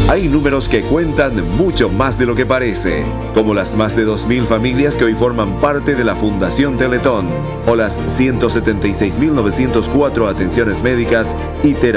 Hay números que cuentan mucho más de lo que parece, como las más de 2.000 familias que hoy forman parte de la Fundación Teletón, o las 176.904 atenciones médicas y terapias